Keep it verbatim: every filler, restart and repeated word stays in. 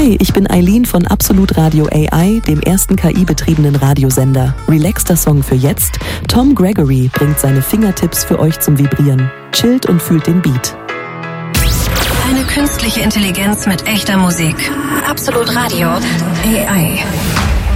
Hi, ich bin Eileen von Absolut Radio A I, dem ersten K I-betriebenen Radiosender. Relaxter Song für jetzt. Tom Gregory bringt seine Fingertips für euch zum Vibrieren. Chillt und fühlt den Beat. Eine künstliche Intelligenz mit echter Musik. Absolut Radio A I.